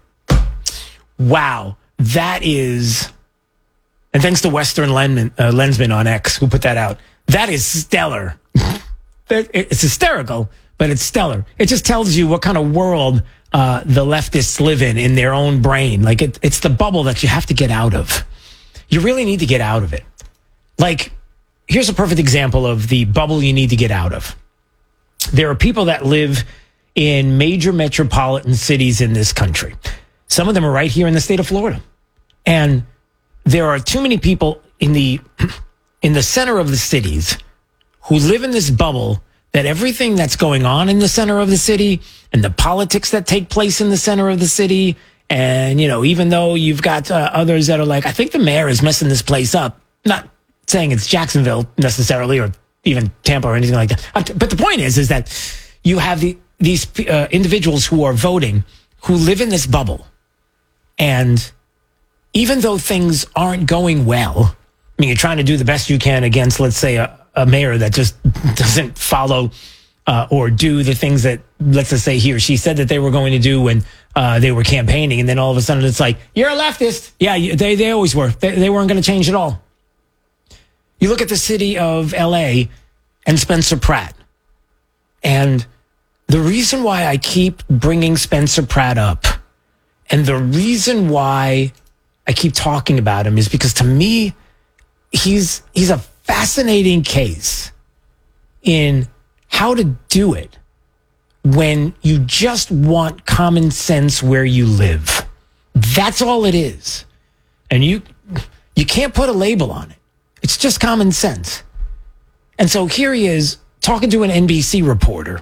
Wow. That is... And thanks to Western Lensman on X, who put that out. That is stellar. It's hysterical, but it's stellar. It just tells you what kind of world the leftists live in their own brain. Like, it's the bubble that you have to get out of. You really need to get out of it. Like, here's a perfect example of the bubble you need to get out of. There are people that live in major metropolitan cities in this country. Some of them are right here in the state of Florida. And there are too many people in the center of the cities who live in this bubble that everything that's going on in the center of the city and the politics that take place in the center of the city, and, even though you've got others that are like, I think the mayor is messing this place up. Not saying it's Jacksonville necessarily or even Tampa or anything like that. But the point is that you have these individuals who are voting who live in this bubble. And even though things aren't going well, I mean, you're trying to do the best you can against, let's say, a mayor that just doesn't follow or do the things that, let's just say, he or she said that they were going to do when they were campaigning. And then all of a sudden it's like, you're a leftist. Yeah, they always were. They weren't going to change at all. You look at the city of L.A. and Spencer Pratt. And the reason why I keep bringing Spencer Pratt up and the reason why I keep talking about him is because, to me, he's a fascinating case in how to do it when you just want common sense where you live. That's all it is. And you can't put a label on it. It's just common sense. And so here he is talking to an NBC reporter.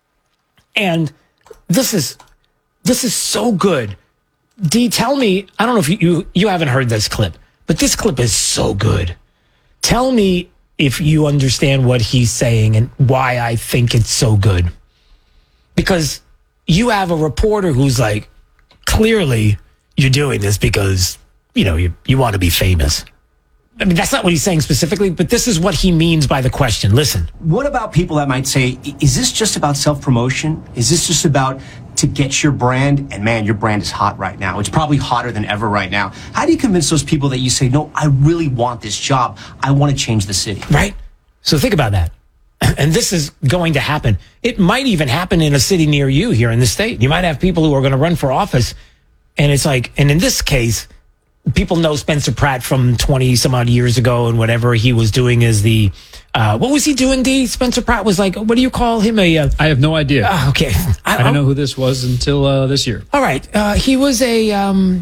And this is so good. D, tell me, I don't know if you haven't heard this clip, but this clip is so good. Tell me if you understand what he's saying and why I think it's so good. Because you have a reporter who's like, clearly you're doing this because, you want to be famous. I mean, that's not what he's saying specifically, but this is what he means by the question. Listen. What about people that might say, is this just about self-promotion? Is this just about to get your brand? And man, your brand is hot right now. It's probably hotter than ever right now. How do you convince those people that you say, no, I really want this job. I want to change the city. Right? So think about that. And this is going to happen. It might even happen in a city near you here in the state. You might have people who are going to run for office. And it's like, and in this case, people know Spencer Pratt from 20 some odd years ago, and whatever he was doing is what was he doing, D? Spencer Pratt was like, what do you call him? I have no idea. Okay. I didn't know who this was until this year. All right. He was a,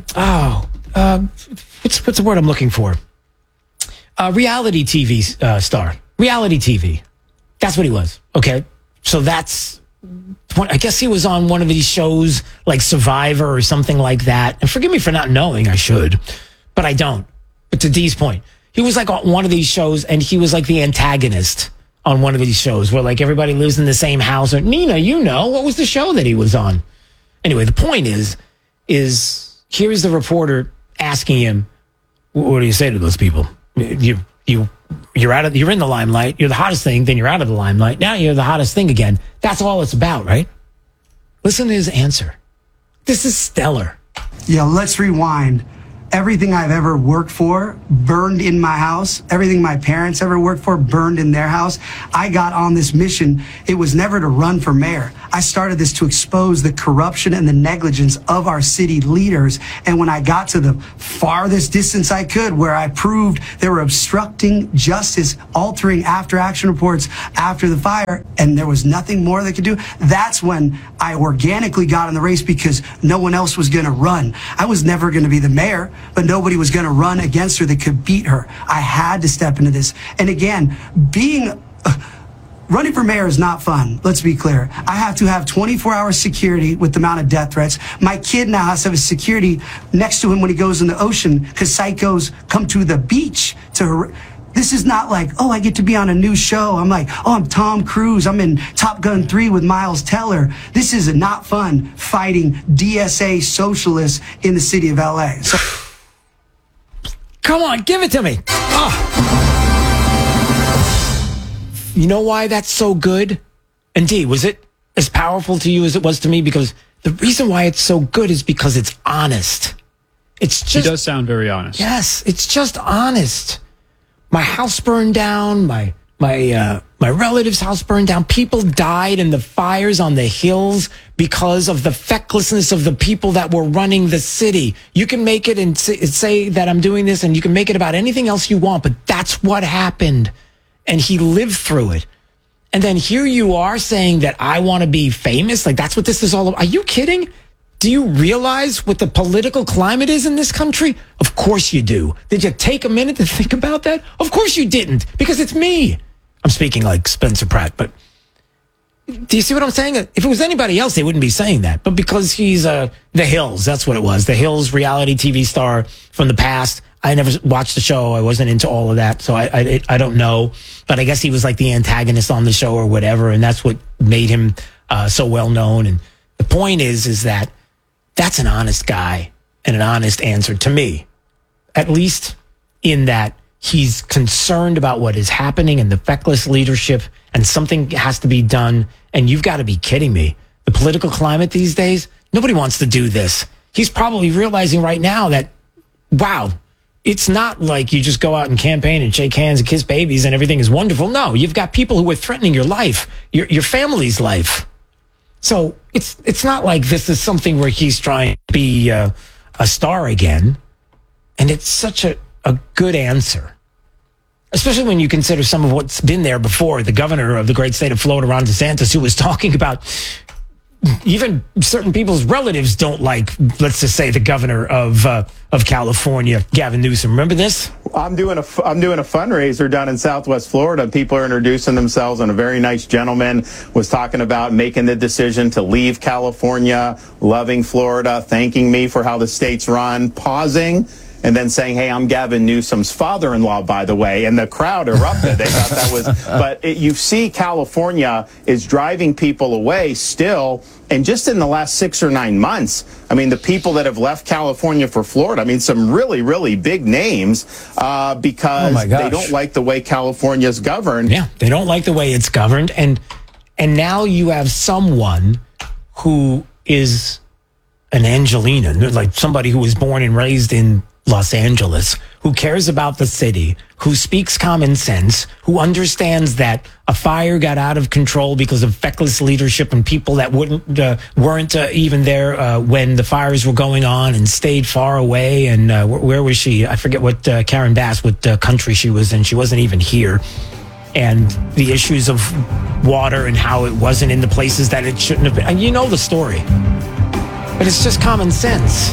what's the word I'm looking for? Reality TV star. Reality TV. That's what he was. Okay. So that's I guess he was on one of these shows like Survivor or something like that. And forgive me for not knowing, I should, but I don't. But to Dee's point, he was like on one of these shows and he was like the antagonist on one of these shows where like everybody lives in the same house. Or Nina, you know, what was the show that he was on? Anyway, the point is here's the reporter asking him, what do you say to those people? You're in the limelight. You're the hottest thing. Then you're out of the limelight. Now you're the hottest thing again. That's all it's about, right? Listen to his answer. This is stellar. Yeah, let's rewind. Everything I've ever worked for burned in my house. Everything my parents ever worked for burned in their house. I got on this mission. It was never to run for mayor. I started this to expose the corruption and the negligence of our city leaders. And when I got to the farthest distance I could, where I proved they were obstructing justice, altering after action reports after the fire, and there was nothing more they could do, that's when I organically got in the race because no one else was going to run. I was never going to be the mayor, but nobody was going to run against her that could beat her. I had to step into this. And again, running for mayor is not fun. Let's be clear. I have to have 24-hour security with the amount of death threats. My kid now has to have a security next to him when he goes in the ocean because psychos come to the beach to... This is not like, oh, I get to be on a new show. I'm like, oh, I'm Tom Cruise. I'm in Top Gun 3 with Miles Teller. This is not fun fighting DSA socialists in the city of LA. So, come on, give it to me. Oh. You know why that's so good? And Dee, was it as powerful to you as it was to me? Because the reason why it's so good is because it's honest. It's just... He does sound very honest. Yes, it's just honest. My house burned down. My relative's house burned down. People died in the fires on the hills because of the fecklessness of the people that were running the city. You can make it and say that I'm doing this, and you can make it about anything else you want, but that's what happened. And he lived through it. And then here you are saying that I want to be famous. Like, that's what this is all about. Are you kidding? Do you realize what the political climate is in this country? Of course you do. Did you take a minute to think about that? Of course you didn't, because it's me. I'm speaking like Spencer Pratt, but do you see what I'm saying? If it was anybody else, they wouldn't be saying that. But because he's The Hills, that's what it was. The Hills reality TV star from the past. I never watched the show. I wasn't into all of that, so I don't know. But I guess he was like the antagonist on the show or whatever, and that's what made him so well known. And the point is that that's an honest guy and an honest answer to me, at least in that he's concerned about what is happening in the feckless leadership, and something has to be done. And you've got to be kidding me. The political climate these days, nobody wants to do this. He's probably realizing right now that, wow, it's not like you just go out and campaign and shake hands and kiss babies and everything is wonderful. No, you've got people who are threatening your life, your family's life. So it's not like this is something where he's trying to be a star again. And it's such a good answer, especially when you consider some of what's been there before. The governor of the great state of Florida, Ron DeSantis, who was talking about even certain people's relatives don't like, let's just say, the governor of California, Gavin Newsom. Remember this? I'm doing a fundraiser down in Southwest Florida. People are introducing themselves, and a very nice gentleman was talking about making the decision to leave California, loving Florida, thanking me for how the state's run, pausing, and then saying, hey, I'm Gavin Newsom's father-in-law, by the way. And the crowd erupted. They thought that was... But you see California is driving people away still. And just in the last 6 or 9 months, I mean, the people that have left California for Florida, I mean, some really, really big names because they don't like the way California's governed. Yeah, they don't like the way it's governed. And now you have someone who is an Angelina, like somebody who was born and raised in Los Angeles, who cares about the city, who speaks common sense, who understands that a fire got out of control because of feckless leadership and people that weren't even there when the fires were going on and stayed far away. And where was she? I forget what Karen Bass, what country she was in. She wasn't even here. And the issues of water and how it wasn't in the places that it shouldn't have been. And you know the story. But it's just common sense.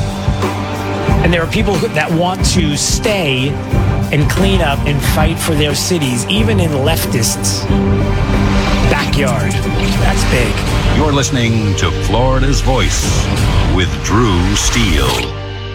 And there are people that want to stay and clean up and fight for their cities, even in leftists' backyard. backyard. That's big. You're listening to Florida's Voice with Drew Steele.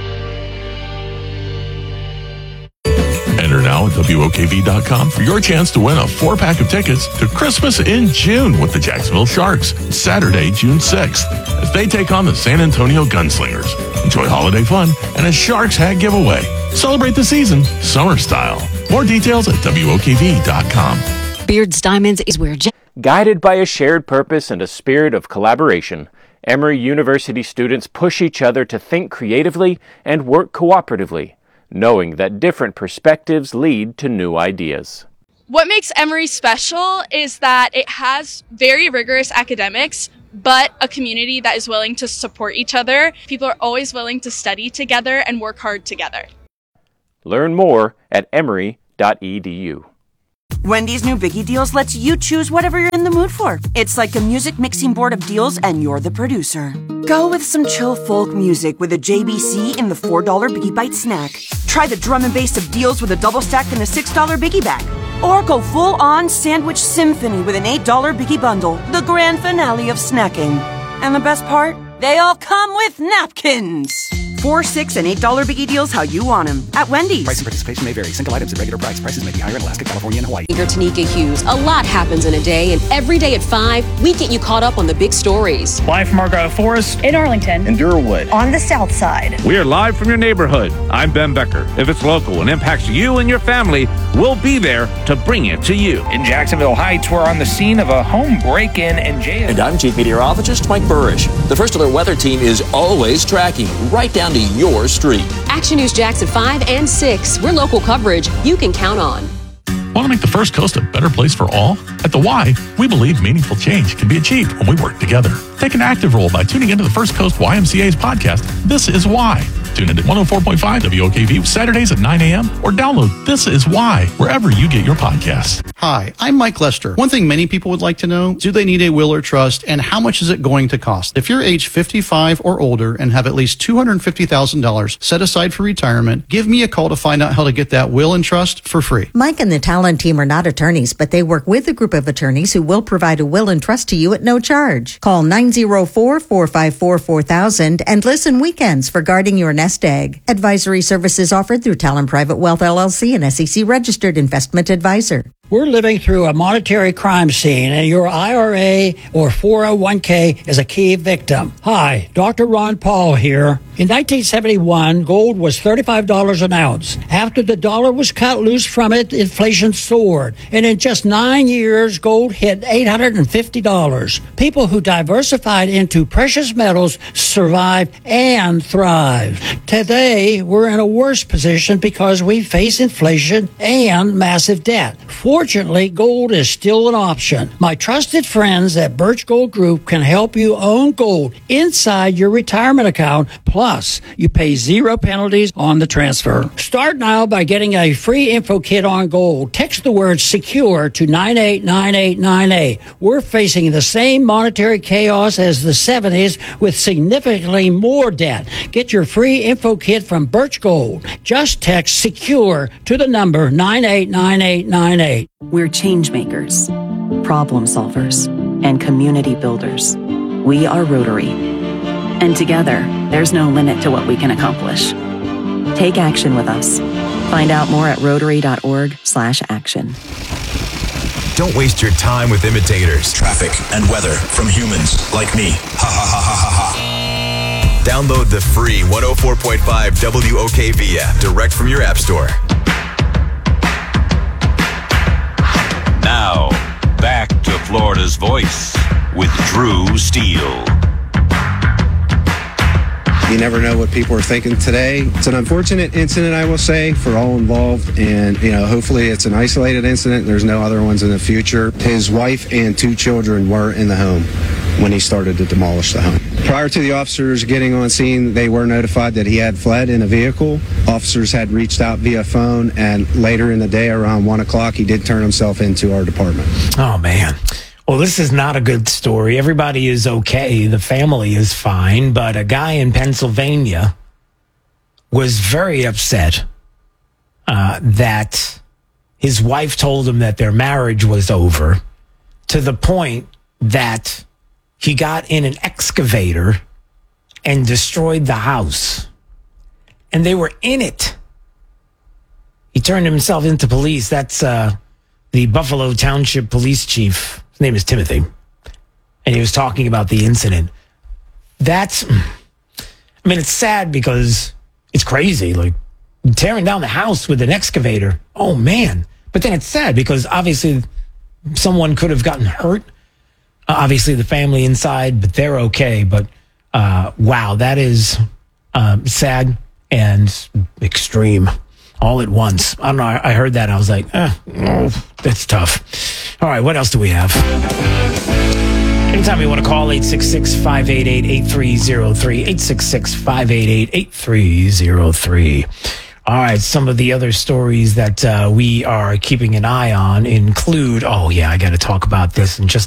Enter now at WOKV.com for your chance to win a 4-pack of tickets to Christmas in June with the Jacksonville Sharks, Saturday, June 6th, as they take on the San Antonio Gunslingers. Enjoy holiday fun and a Sharks hat giveaway. Celebrate the season summer style. More details at WOKV.com. Beards Diamonds is where... Guided by a shared purpose and a spirit of collaboration, Emory University students push each other to think creatively and work cooperatively, knowing that different perspectives lead to new ideas. What makes Emory special is that it has very rigorous academics, but a community that is willing to support each other. People are always willing to study together and work hard together. Learn more at emory.edu. Wendy's new Biggie Deals lets you choose whatever you're in the mood for. It's like a music mixing board of deals and you're the producer. Go with some chill folk music with a JBC in the $4 Biggie Bite snack. Try the drum and bass of deals with a double stack and a $6 Biggie bag. Or go full on sandwich symphony with an $8 Biggie bundle, the grand finale of snacking. And the best part? They all come with napkins. $4, $6, and $8 Biggie Deals how you want them at Wendy's. Price and participation may vary. Single items at regular price. Prices may be higher in Alaska, California, and Hawaii. Tanika Hughes. A lot happens in a day, and every day at 5, we get you caught up on the big stories. Live from Argyle Forest, in Arlington, in Durwood, on the south side. We are live from your neighborhood. I'm Ben Becker. If it's local and impacts you and your family, we'll be there to bring it to you. In Jacksonville Heights, we're on the scene of a home break-in and jail. And I'm Chief Meteorologist Mike Burrish. The First Alert Weather Team is always tracking right down to your street. Action News Jackson 5 and 6. We're local coverage you can count on. Want to make the First Coast a better place for all? At the Y, we believe meaningful change can be achieved when we work together. Take an active role by tuning into the First Coast YMCA's podcast, This Is Why. Tune in at 104.5 WOKV Saturdays at 9 a.m. or download This Is Why wherever you get your podcasts. Hi, I'm Mike Lester. One thing many people would like to know, do they need a will or trust, and how much is it going to cost? If you're age 55 or older and have at least $250,000 set aside for retirement, give me a call to find out how to get that will and trust for free. Mike and the Talon team are not attorneys, but they work with a group of attorneys who will provide a will and trust to you at no charge. Call 904-454-4000 and listen weekends for guarding your nest egg. Advisory services offered through Talon Private Wealth LLC, an SEC registered investment advisor. We're living through a monetary crime scene, and your IRA or 401k is a key victim. Hi, Dr. Ron Paul here. In 1971, gold was $35 an ounce. After the dollar was cut loose from it, inflation soared. And in just 9 years, gold hit $850. People who diversified into precious metals survived and thrived. Today, we're in a worse position because we face inflation and massive debt. Fortunately, gold is still an option. My trusted friends at Birch Gold Group can help you own gold inside your retirement account. Plus, you pay 0 penalties on the transfer. Start now by getting a free info kit on gold. Text the word SECURE to 989898. We're facing the same monetary chaos as the 70s with significantly more debt. Get your free info kit from Birch Gold. Just text SECURE to the number 989898. We're change makers, problem solvers, and community builders. We are Rotary. And together, there's no limit to what we can accomplish. Take action with us. Find out more at rotary.org/action. Don't waste your time with imitators. Traffic and weather from humans like me. Ha ha ha ha ha ha. Download the free 104.5 WOKV app direct from your app store. Now, back to Florida's Voice with Drew Steele. You never know what people are thinking today. It's an unfortunate incident, I will say, for all involved. And, hopefully it's an isolated incident and there's no other ones in the future. His wife and 2 children were in the home when he started to demolish the home. Prior to the officers getting on scene, they were notified that he had fled in a vehicle. Officers had reached out via phone, and later in the day, around 1 o'clock, he did turn himself into our department. Oh, man. Well, this is not a good story. Everybody is okay. The family is fine. But a guy in Pennsylvania was very upset that his wife told him that their marriage was over, to the point that he got in an excavator and destroyed the house. And they were in it. He turned himself into police. That's the Buffalo Township Police Chief. His name is Timothy. And he was talking about the incident. It's sad because it's crazy. Like, tearing down the house with an excavator. Oh, man. But then it's sad because obviously someone could have gotten hurt. Obviously the family inside, but they're okay. But wow, that is sad and extreme all at once. I don't know. I heard that. I was like, that's tough. All right, what else do we have? Anytime you want to call, 866-588-8303, 866-588-8303. All right, some of the other stories that we are keeping an eye on include, I got to talk about this in just